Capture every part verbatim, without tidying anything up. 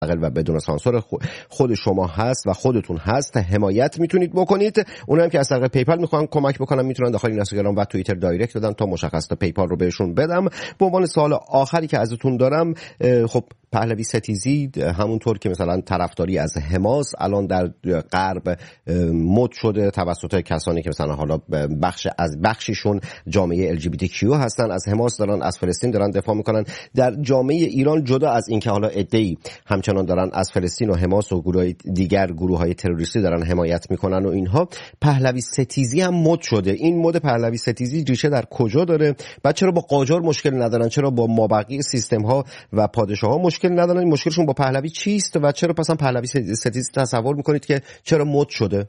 و بدون سانسور خود شما هست و خودتون هست حمایت میتونید بکنید. اونم که از طریق پیپال میخوان کمک بکنن میتونن داخل اینستاگرام و توییتر دایرکت بدن تا مشخصات پیپال رو بهشون بدم. به عنوان سوال آخری که ازتون دارم، خب پهلوی ستیزی همونطور که مثلا طرفداری از حماس الان در غرب مد شده توسط کسانی که مثلا حالا بخش از بخشیشون جامعه ال جی بی تی کیو هستن، از حماس دارن، از فلسطین دارن دفاع میکنن. در جامعه ایران جدا از اینکه حالا عده‌ای همچنان دارن از فلسطین و حماس و گروه دیگر گروه‌های تروریستی دارن حمایت میکنن و اینها، پهلوی ستیزی هم مد شده. این مد پهلوی ستیزی ریشه در کجا داره؟ بعد چرا با قاجار مشکل ندارن؟ چرا با مابقی سیستم ها و پادشاه ها مشکل ندارن؟ مشکلشون با پهلوی چیست و چرا پس هم پهلوی ستیزی تصور میکنید که چرا مد شده؟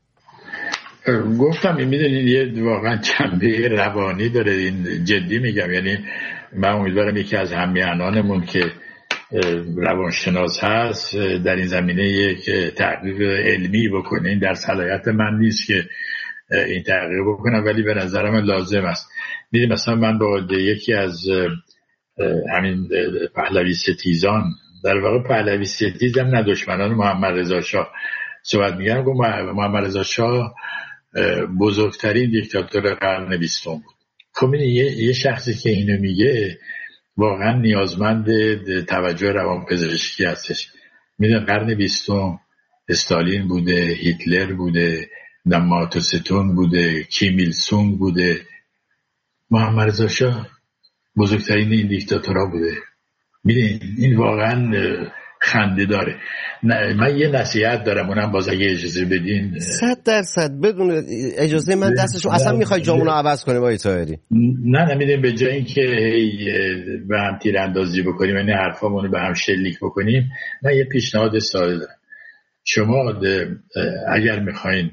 گفتم میدونید یه واقعا جنبه روانی داره، این جدی میگم. یعنی من امیدوارم یکی از همیهنانمون که روانشناس هست در این زمینه یک تحقیق علمی بکنه. این در صلاحیت من نیست که این تحقیق بکنم، ولی به نظرم لازم است. دیدید مثلا من با یکی از همین پهلوی ستیزان، در واقع پهلوی ستیز هم نه دشمنان محمد رضا شاه صحبت میگم، گفت محمد رضا شاه بزرگترین دیکتاتور قرن بیستم بود. خب یه،, یه شخصی که اینو میگه واقعا نیازمند توجه روانپزشکی هستش. میدونن قرن بیستم استالین بوده، هیتلر بوده، ماو ستون بوده، کیم ایل سونگ بوده، محمد رضا شاه بزرگترین این دیکتاتورها بوده. میدونین این واقعا خنده داره. من یه نصیحت دارم، اونم باز اگه اجازه بدین. صد درصد بدون اجازه من دستشو اصلا میخوای جامونو عوض کنیم آقای طاهری؟ نه نه میدونین به جای اینکه به هم تیراندازی بکنیم، یعنی حرفامونو به هم شلیک بکنیم، من یه پیشنهاد ساده دارم. شما اگر میخواین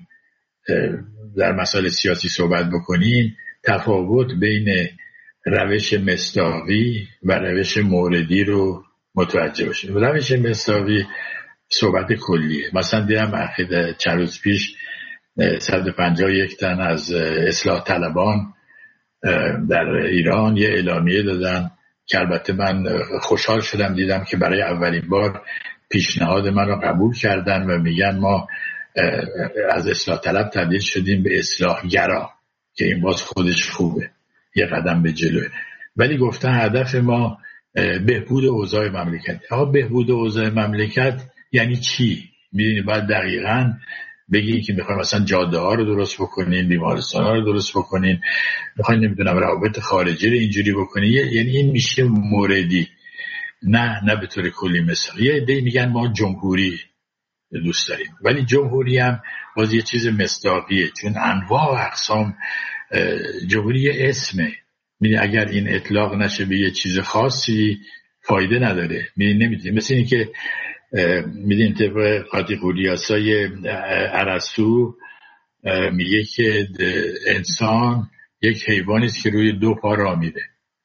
در مسائل سیاسی صحبت بکنین، تفاوت بین روش مصداقی و روش موردی رو متوجه باشید. روش مصداقی صحبت کلیه. مثلا دیدم اخیر چند روز پیش صد و پنجاه و یک تن از اصلاح طلبان در ایران یه اعلامیه دادن که البته من خوشحال شدم دیدم که برای اولین بار پیشنهاد من رو قبول کردن و میگن ما از اصلاح طلب تبدیل شدیم به اصلاح گرا، که این باز خودش خوبه، یه قدم به جلوه. ولی گفتن هدف ما بهبود اوضاع مملکت. آقا بهبود اوضاع مملکت یعنی چی؟ میدونی باید دقیقاً بگی که میخوایم مثلا جاده ها رو درست بکنین، بیمارستان ها رو درست بکنین، میخوایم نمیدونم روابط خارجی رو اینجوری بکنین، یعنی این میشه موردی، نه نه به طور کلی. مثلا یه عده میگن ما جمهوری دوست داریم، ولی جمهوری هم باز یه چیز مصداقیه، چون انواع و اقسام جمهوری اسمه. میدونی اگر این اطلاق نشه به یه چیز خاصی فایده نداره. میدونی نمیدونی مثل این که میدونی طبق قاطیقوریاسای ارسطو میگه که انسان یک حیوانی است که روی دو پا راه میره.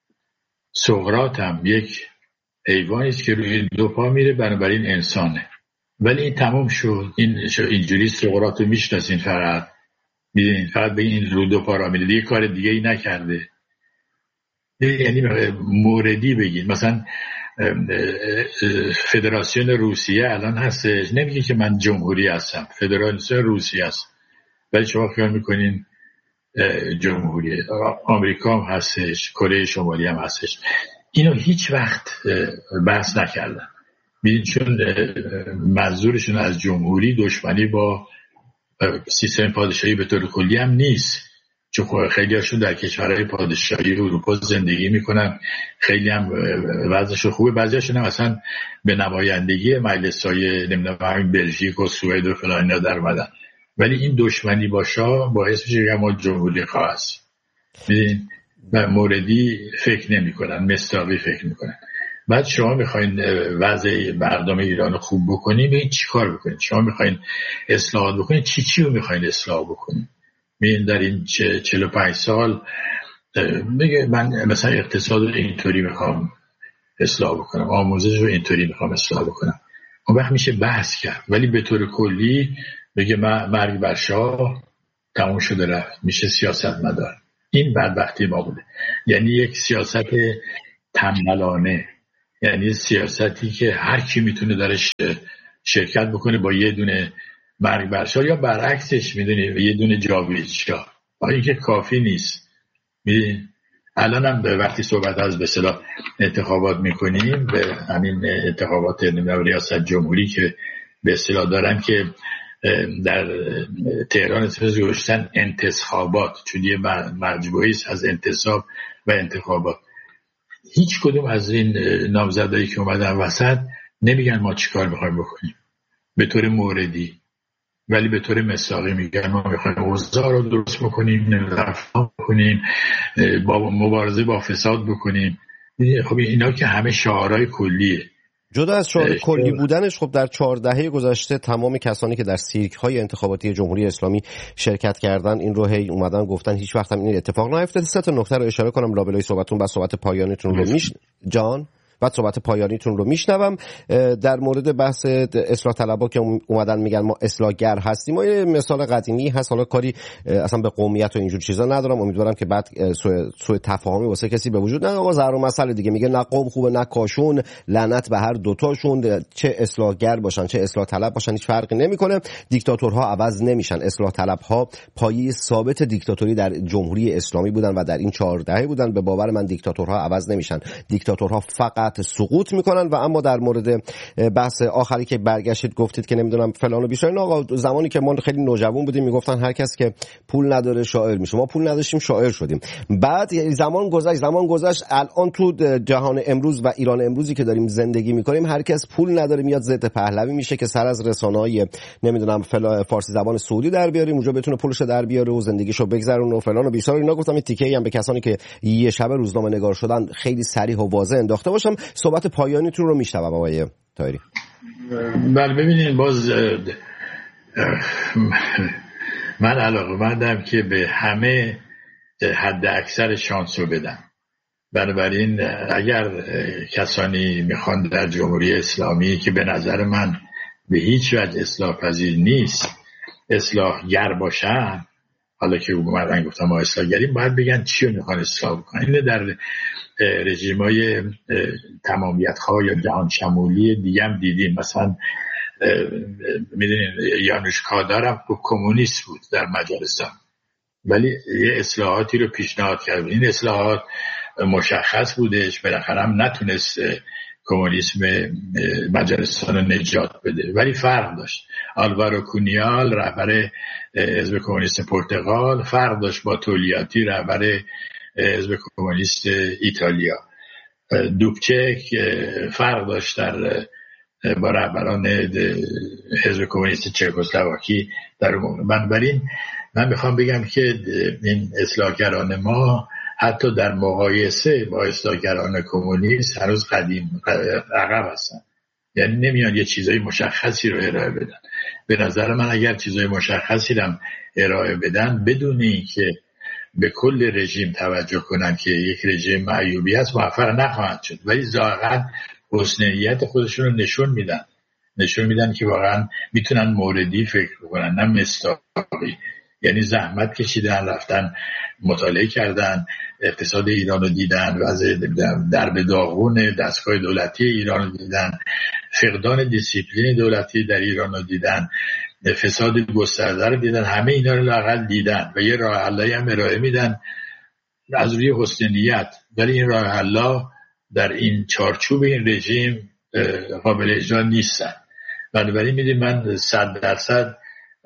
سقراط هم یک حیوانی است که روی دو پا میره، بنابراین انسانه. ولی این تمام شد. این اینجوری سقراط رو میشناسین، فقط میدونین فقط به این رو دو پا راه میره، دیگه کار دیگه ای نکرده. یعنی موردی بگید. مثلا فدراسیون روسیه الان هستش، نمیگه که من جمهوری هستم، فدراسیون روسیه است، ولی شما خیال میکنین جمهوریه. آمریکا هم هستش، کره شمالی هم هستش. اینو هیچ وقت بحث نکردن، چون منظورشون از جمهوری دشمنی با سیستم پادشاهی به طور کلی هم نیست، چون خیلی هاشون در کشورهای پادشاهی اروپا زندگی میکنن، خیلی هم وضعشون خوبه. بعضی هاشون هم اصلا به نمایندگی مجلس های نمیدونم همین بلژیک و سوئد و فلان اینا در اومدن. ولی این دشمنی باشه باعث میشه که ما جمهوری خواه هست. ببین موردی فکر نمیکنن، مصداقی فکر میکنن. بعد شما میخواین وضع مردم ایران خوب بکنین، ببین چی کار بکنین. شما میخواین اصلاحات بکنین، چی چی رو میخواین اصلاح بکنین؟ میگن در این چهل و پنج سال میگه من مثلا اقتصاد رو اینطوری میخوام اصلاح بکنم، آموزش رو اینطوری میخوام اصلاح بکنم. اون وقت میشه بحث کرد. ولی به طور کلی بگه مرگ بر شاه، تموم شده رفت، میشه سیاست مدار. این بدبختی ما بوده. یعنی یک سیاست تنبلانه، یعنی سیاستی که هر کی میتونه درش شرکت بکنه با یه دونه مرگ برشار، یا برعکسش میدونی یه دونه جاویدشاه. این که کافی نیست. میدونی الان هم به وقتی صحبت از به اصطلاح انتخابات میکنیم، به همین انتخابات ریاست جمهوری که به اصطلاح دارن که در تهران اسمش گذاشتن انتصابات، چون یه مجموعه‌ای است از انتصاب و انتخابات. هیچ کدوم از این نامزدایی که اومدن وسط نمیگن ما چیکار میخوایم بکنیم به طور موردی، ولی به طور مثالی میگن ما میخوایم اوضاع رو درست بکنیم، رفاه بکنیم، با مبارزه با فساد بکنیم. خب اینا که همه شعارهای کلیه. جدا از شعار کلی بودنش، خب در چهار دهه گذشته تمام کسانی که در سیرک‌های انتخاباتی جمهوری اسلامی شرکت کردن این رو هی اومدن گفتن هیچ وقت هم این اتفاق نیفتاده. سه تا نکته رو اشاره کنم لابلای صحبتتون، بعد صحبت پایانیتون رو میش جان بعد صحبت پایانیتون رو میشنوم. در مورد بحث اصلاح طلبا که اومدن میگن ما اصلاحگر هستیم، ما یه مثال قدیمی هست، حالا کاری اصلا به قومیت و اینجور چیزا ندارم، امیدوارم که بعد سوء سو تفاهمی واسه کسی به وجود نیاد. آقا زهر و مسئله دیگه میگه نه قوم خوبه نه کاشون، لعنت به هر دوتاشون، چه اصلاحگر باشن چه اصلاح طلب باشن هیچ فرقی نمیکنه. دیکتاتورها عوض نمیشن، اصلاح طلبها پایه ثابت دیکتاتوری در جمهوری اسلامی بودن و در این چهار دهه بودن. به باور من دیکتاتورها عوض نمیشن، دیکتاتورها فقط سقوط میکنن. و اما در مورد بحث آخری که برگشتید گفتید که نمیدونم فلان و بیسار، آقا زمانی که ما خیلی نوجوان بودیم میگفتن هر کس که پول نداره شاعر میشه، ما پول نداشتیم شاعر شدیم. بعد زمان گذشت زمان گذشت الان تو جهان امروز و ایران امروزی که داریم زندگی میکنیم هر کس پول نداره میاد ضد پهلوی میشه که سر از رسانه‌های نمیدونم فارسی زبان سعودی در بیاریم اونجا بتونه پولشو در بیاره و زندگیشو بگذرونه و فلان و بیسار. اینا گفتم این تیکه‌ای هم به کسانی که یه شب روزنامه نگار شدن خیلی صریح و واضح انداخته باشم. صحبت پایانیتون رو میشنوم آقای طاهری. بله ببینید، باز من علاقه‌مندم که به همه حد اکثر شانس رو بدم. بنابراین اگر کسانی میخوان در جمهوری اسلامی که به نظر من به هیچ وجه اصلاح پذیر نیست اصلاحگر باشن، حالا که اومدن گفتم ما اصلاحگریم، باید بگن چی رو میخوان اصلاح بکنن. اینه در رژیم‌های تمامیت‌خواه یا جهان شمولی دیگه هم دیدیم. مثلا میدونین یانوش کادار هم کمونیست بود در مجارستان، ولی یه اصلاحاتی رو پیشنهاد کرد. این اصلاحات مشخص بودش، بالاخره هم نتونست کمونیسم مجارستان رو نجات بده، ولی فرق داشت. آلوارو کونیال رهبر حزب کمونیست پرتغال فرق داشت با تولیاتی رهبر حزب کمونیست ایتالیا. دوبچک فرق داشت در با رهبران حزب کمونیست چکسلواکی در اون. بنابراین من میخوام بگم که این اصلاحگران ما حتی در مقایسه با اصلاحگران کمونیست هنوز قدیم عقب هستن، یعنی نمیان یه چیزای مشخصی رو ارائه بدن. به نظر من اگر چیزای مشخصی رو ارائه بدن بدون اینکه به کل رژیم توجه کنن که یک رژیم معیوبی است موفق نخواهند شد، ولی ظاهرا حسن نیت خودشون رو نشون میدن نشون میدن که واقعا میتونن موردی فکر کنن نه مصداقی. یعنی زحمت کشیدن، رفتن مطالعه کردن، اقتصاد ایران رو دیدن، وضع درب داغون دستگاه دولتی ایران رو دیدن، فقدان دیسیپلین دولتی در ایران رو دیدن، فساد گسترده رو دیدن. همه اینا رو لااقل دیدن و یه راه حلایی هم ارائه میدن از روی حسن نیت، ولی این راه حلا در این چارچوب این رژیم قابل اجرا نیستن. بنابراین میدونید من صد درصد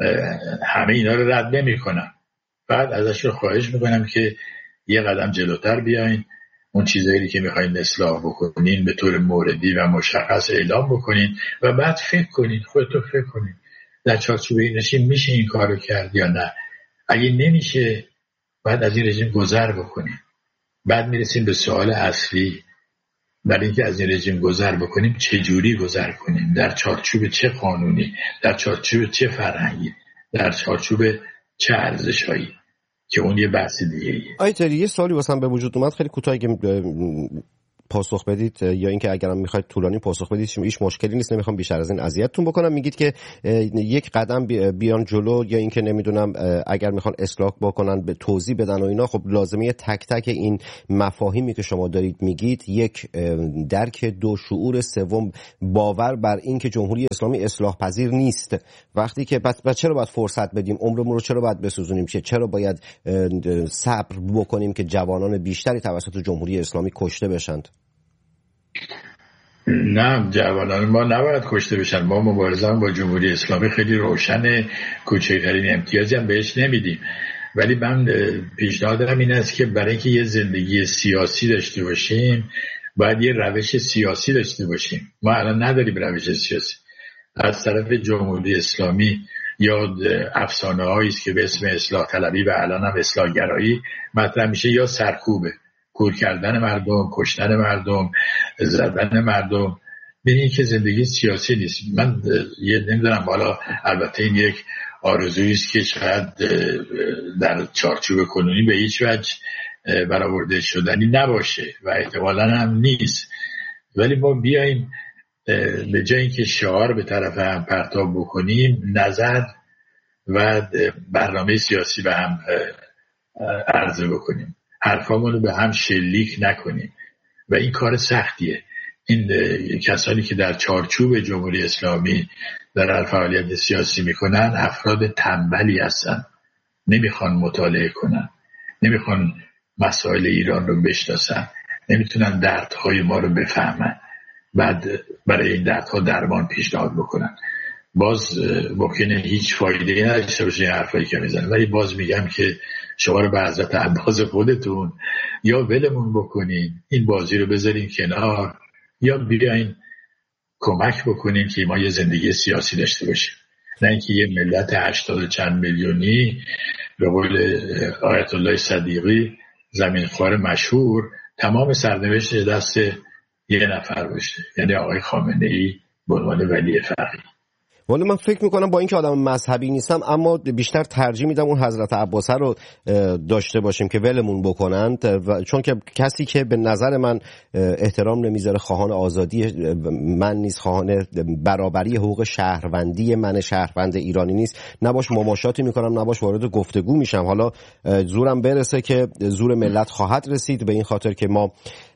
همه اینا رو رد نمی کنم، بعد ازش رو خواهش میکنم که یه قدم جلوتر بیاین، اون چیزایی که میخواین اصلاح بکنین به طور موردی و مشخص اعلام بکنین و بعد فکر کنین، خودتون فکر کنین در چارچوب این رژیم میشه این کارو کرد یا نه. اگه نمیشه بعد از این رژیم گذر بکنین. بعد میرسیم به سوال اصلی، برای اینکه از این رژیم گذر بکنیم چه جوری گذر کنیم، در چارچوب چه قانونی، در چارچوب چه فرهنگی، در چارچوب چه ارزشایی، که اون یه بحث دیگه ایه. آیتری یه سوالی واسم به وجود اومد خیلی کوتاه که پاسخ بدید یا اینکه اگرم میخواید طولانی پاسخ بدید هیچ مشکلی نیست، نمیخوام بیشتر از این اذیتتون بکنم. میگید که یک قدم بیان جلو یا اینکه نمیدونم اگر میخوان اصلاح بکنن به توضیح بدن و اینا، خب لازمه تک تک این مفاهیمی که شما دارید میگید، یک درک، دو شعور، سوم باور بر این که جمهوری اسلامی اصلاح پذیر نیست. وقتی که بس, بس چرا باید فرصت بدیم، عمرمون رو چرا باید بسوزونیم، چرا باید صبر بکنیم که جوانان بیشتری توسط جمهوری اسلامی کشته بشند؟ نه، جوانان ما نباید کشته بشن. ما مبارزان با جمهوری اسلامی خیلی روشن، کوچکترین امتیازی هم بهش نمیدیم. ولی من پیشنهادم این است که برای اینکه یه زندگی سیاسی داشته باشیم باید یه روش سیاسی داشته باشیم. ما الان نداریم روش سیاسی. از طرف جمهوری اسلامی یا افسانه هایی است که به اسم اصلاح طلبی و الان هم اصلاح گرایی مطرح میشه، یا سرکوبه، کور کردن مردم، کشتن مردم، زدن مردم. ببینید که زندگی سیاسی نیست. من یه نمیدونم، حالا البته این یک آرزویی است که شاید در چارچوب کنونی به هیچ وجه برآورده شدنی نباشه و احتمالاً هم نیست، ولی ما بیایم به جای اینکه شعار به طرف هم پرتاب بکنیم، نظر و برنامه سیاسی به هم عرضه بکنیم، حرفامون رو به هم شلیک نکنیم. و این کار سختیه. این کسانی که در چارچوب جمهوری اسلامی در فعالیت سیاسی میکنن افراد تنبلی هستن، نمیخوان مطالعه کنن، نمیخوان مسائل ایران رو بشناسن، نمیتونن دردهای ما رو بفهمن، بعد برای این دردها درمان پیشنهاد بکنن. باز ممکنه هیچ فایده‌ای نداشته باشه این حرفایی که میزنن، ولی باز میگم که شما رو به حضرت عباس خودتون یا ولمون بکنین، این بازی رو بذارین کنار، یا بیاین کمک بکنین که ما یه زندگی سیاسی داشته باشیم. نه اینکه یه ملت هشتاد چند میلیونی به قول آیت الله صدیقی زمینخوار مشهور تمام سرنوشت دست یه نفر باشه، یعنی آقای خامنه‌ای به عنوان ولی فقیه. ولی من فکر میکنم با اینکه آدم مذهبی نیستم اما بیشتر ترجیح میدم اون حضرت عباسه رو داشته باشیم که ولمون بکنند، و چون که کسی که به نظر من احترام نمیذاره، خواهان آزادی من نیست، خواهان برابری حقوق شهروندی من شهروند ایرانی نیست، نباش مماشاتی میکنم، نباش وارد گفتگو میشم. حالا زورم برسه که زور ملت خواهد رسید، به این خاطر که ما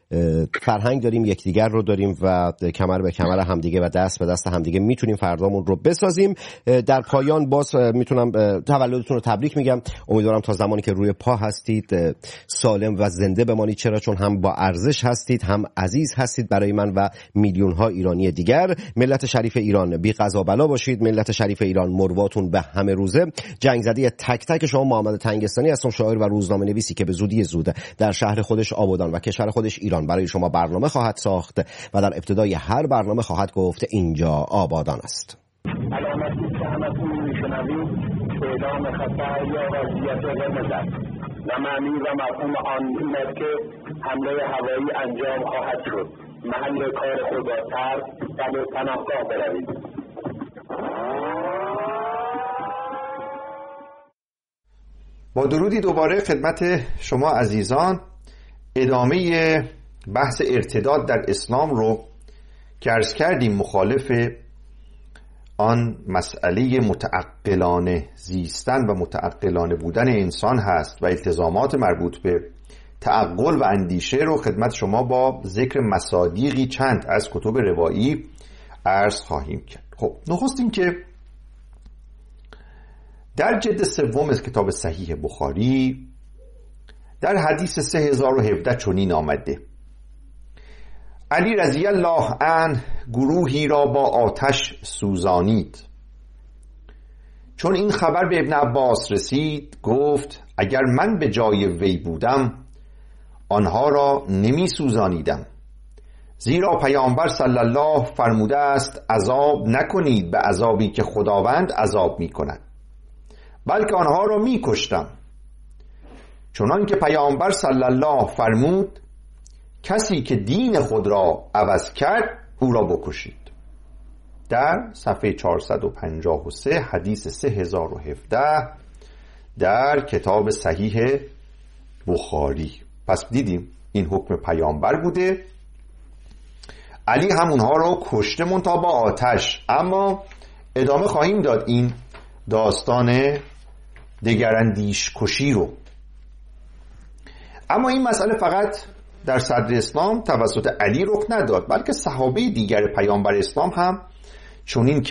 فرهنگ داریم، یکدیگر رو داریم و کمر به کمر همدیگه و دست به دست همدیگه میتونیم فردامون رو بسازیم. در پایان باز میتونم تولدتون رو تبریک میگم. امیدوارم تا زمانی که روی پا هستید سالم و زنده بمانید، چرا چون هم با ارزش هستید، هم عزیز هستید برای من و میلیون ها ایرانی دیگر. ملت شریف ایران بی قضا بلا باشید. ملت شریف ایران مرواتون به همه روزه. جنگ زده تک تک شما محمد تنگستانی هستم، شاعر و روزنامه نویسی که به زودی زود در شهر خودش آبادان و کشور خودش ایران برای شما برنامه خواهد ساخت و در ابتدای هر برنامه خواهد گفت اینجا آبادان است. علامتی که همتون میشنوید اعلام خطر یا وضعیت قرمز است و معنی و مفهوم آن این است که حمله هوایی انجام خواهد شد. محل کار خود را ترک و به پناهگاه بروید. با درودی دوباره خدمت شما عزیزان. ادامه بحث ارتداد در اسلام رو که عرض کردیم مخالف آن مسئله متعقلانه زیستن و متعقلانه بودن انسان هست و التزامات مربوط به تعقل و اندیشه رو خدمت شما با ذکر مصادیقی چند از کتب روایی عرض خواهیم کرد. خب نخست این که در جلد سوم از کتاب صحیح بخاری در حدیث سه هزار و هفده چنین آمده: علی رضی الله عنه گروهی را با آتش سوزانید. چون این خبر به ابن عباس رسید گفت اگر من به جای وی بودم آنها را نمی سوزانیدم، زیرا پیامبر صلی الله فرموده است عذاب نکنید به عذابی که خداوند عذاب می کند، بلکه آنها را می کشتم، چنان که پیامبر صلی الله فرمود کسی که دین خود را عوض کرد او را بکشید. در صفحه چهارصد و پنجاه و سه حدیث سه هزار و هفده در کتاب صحیح بخاری. پس دیدیم این حکم پیامبر بوده علی همونها رو کشته منتها با آتش. اما ادامه خواهیم داد این داستان دگراندیش کشی رو. اما این مسئله فقط در صدر اسلام توسط علی رخ نداد، بلکه صحابه دیگر پیامبر اسلام هم چنین